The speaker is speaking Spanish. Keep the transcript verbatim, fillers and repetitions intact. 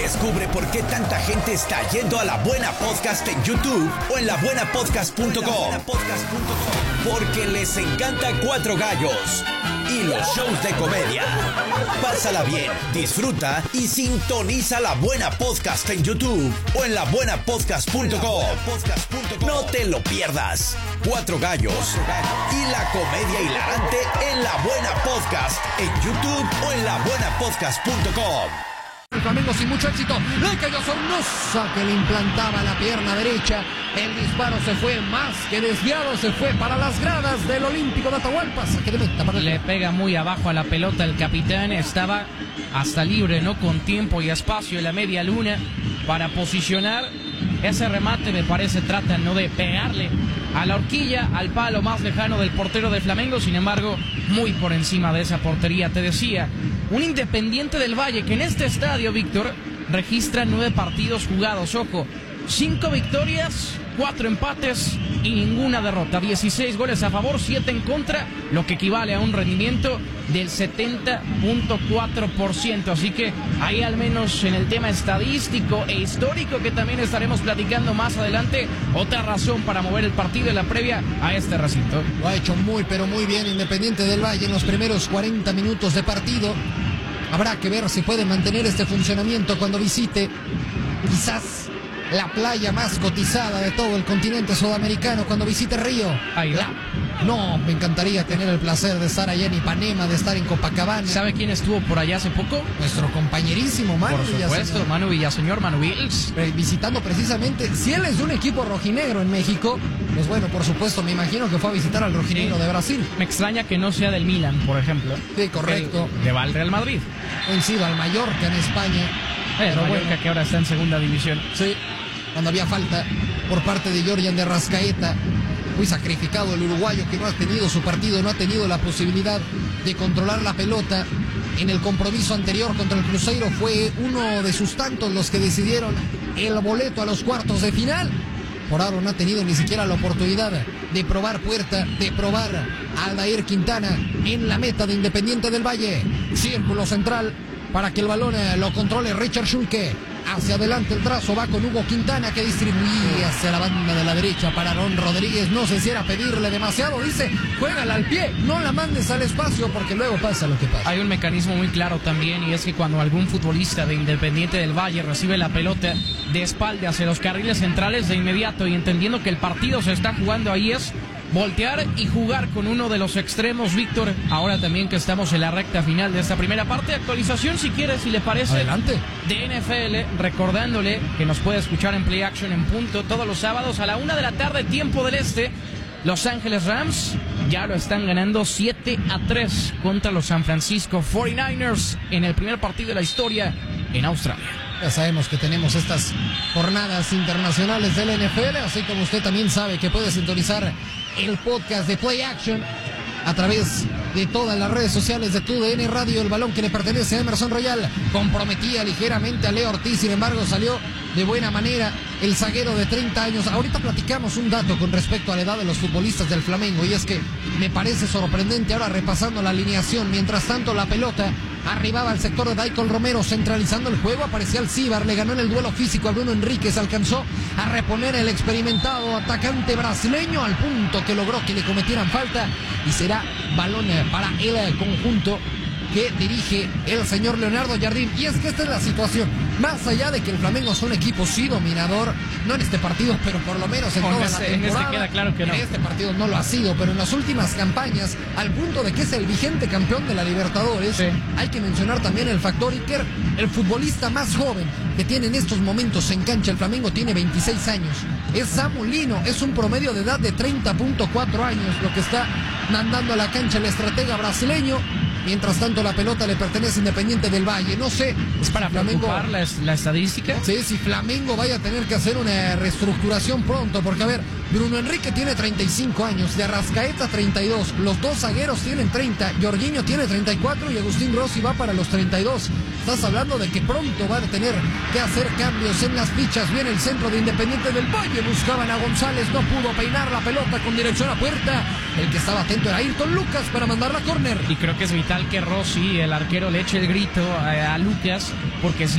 Descubre por qué tanta gente está yendo a La Buena Podcast en YouTube o en la buena podcast punto com. Porque les encanta Cuatro Gallos y los shows de comedia. Pásala bien, disfruta y sintoniza La Buena Podcast en YouTube o en la buena podcast punto com. No te lo pierdas. Cuatro Gallos y la comedia hilarante en La Buena Podcast en YouTube o en la buena podcast punto com. El Flamengo sin mucho éxito, le cayó a Sornosa que le implantaba la pierna derecha. El disparo se fue más que desviado, se fue para las gradas del Olímpico de Atahualpa. Saque de meta para el... Le pega muy abajo a la pelota el capitán, estaba hasta libre, no con tiempo y espacio en la media luna para posicionar ese remate. Me parece trata no de pegarle a la horquilla, al palo más lejano del portero del Flamengo, sin embargo muy por encima de esa portería. Te decía, un Independiente del Valle que en este estadio, Víctor, registra nueve partidos jugados. Ojo, cinco victorias, cuatro empates y ninguna derrota. dieciséis goles a favor, siete en contra, lo que equivale a un rendimiento del setenta punto cuatro por ciento. Así que ahí al menos en el tema estadístico e histórico, que también estaremos platicando más adelante, otra razón para mover el partido en la previa a este recinto. Lo ha hecho muy pero muy bien Independiente del Valle en los primeros cuarenta minutos de partido. Habrá que ver si puede mantener este funcionamiento cuando visite quizás la playa más cotizada de todo el continente sudamericano, cuando visite Río. Ahí la... No, me encantaría tener el placer de estar allá en Ipanema, de estar en Copacabana. ¿Sabe quién estuvo por allá hace poco? Nuestro compañerísimo Manu Por supuesto, Villaseñor. Manu Villaseñor, Manu Bills. Visitando precisamente, si él es de un equipo rojinegro en México, pues bueno, por supuesto, me imagino que fue a visitar al rojinegro Sí. de Brasil. Me extraña que no sea del Milan, por ejemplo. Sí, correcto. El de Val Real Madrid. Coincido al Mallorca en España. El Pero Mallorca, bueno, que ahora está en segunda división. sí, cuando había falta por parte de Jorjan de Rascaeta, muy sacrificado el uruguayo, que no ha tenido su partido, no ha tenido la posibilidad de controlar la pelota. En el compromiso anterior contra el Cruzeiro fue uno de sus tantos los que decidieron el boleto a los cuartos de final. Por ahora no ha tenido ni siquiera la oportunidad de probar puerta, de probar a Aldair Quintana en la meta de Independiente del Valle. Círculo central para que el balón eh, lo controle Richard Schulke. Hacia adelante el trazo va con Hugo Quintana, que distribuye hacia la banda de la derecha para Aaron Rodríguez. No sé si era pedirle demasiado, dice, juégala al pie, no la mandes al espacio porque luego pasa lo que pasa. Hay un mecanismo muy claro también, y es que cuando algún futbolista de Independiente del Valle recibe la pelota de espalda hacia los carriles centrales, de inmediato, y entendiendo que el partido se está jugando ahí, es voltear y jugar con uno de los extremos, Víctor. Ahora también que estamos en la recta final de esta primera parte, actualización si quiere, si le parece. Adelante. De N F L, recordándole que nos puede escuchar en Play Action en punto todos los sábados a la una de la tarde, tiempo del este. Los Ángeles Rams ya lo están ganando siete a tres contra los San Francisco cuarenta y nueve ers en el primer partido de la historia en Australia. Ya sabemos que tenemos estas jornadas internacionales del N F L, así como usted también sabe que puede sintonizar el podcast de Play Action a través de todas las redes sociales de TUDN Radio. El balón que le pertenece a Emerson Royal comprometía ligeramente a Leo Ortiz, sin embargo salió de buena manera el zaguero de treinta años. Ahorita platicamos un dato con respecto a la edad de los futbolistas del Flamengo, y es que me parece sorprendente. Ahora repasando la alineación, mientras tanto la pelota arribaba al sector de Daicol Romero, centralizando el juego, aparecía Alcíbar, le ganó en el duelo físico a Bruno Enríquez, alcanzó a reponer el experimentado atacante brasileño al punto que logró que le cometieran falta, y será balón para el conjunto que dirige el señor Leonardo Jardín. Y es que esta es la situación, más allá de que el Flamengo es un equipo sí dominador, no en este partido, pero por lo menos en Con toda este- la en este temporada. queda claro que no. En este partido no lo ha sido, pero en las últimas campañas, al punto de que es el vigente campeón de la Libertadores. Sí. Hay que mencionar también el factor Iker, el futbolista más joven que tiene en estos momentos en cancha el Flamengo, tiene veintiséis años. Es Samu Lino, es un promedio de edad de treinta punto cuatro años, lo que está mandando a la cancha el estratega brasileño. Mientras tanto la pelota le pertenece a Independiente del Valle. No sé, ¿Es para si Flamengo, preocupar la, la estadística? sí, si Flamengo vaya a tener que hacer una reestructuración pronto, porque a ver, Bruno Enrique tiene treinta y cinco años, de Arrascaeta treinta y dos, los dos zagueros tienen treinta, Jorginho tiene treinta y cuatro y Agustín Rossi va para los treinta y dos. Estás hablando de que pronto van a tener que hacer cambios en las fichas. Viene el centro de Independiente del Valle, buscaban a González, no pudo peinar la pelota con dirección a puerta. El que estaba atento era Ayrton Lucas para mandar la córner. Y creo que es vital que Rossi, el arquero, le eche el grito a, a Lucas, porque si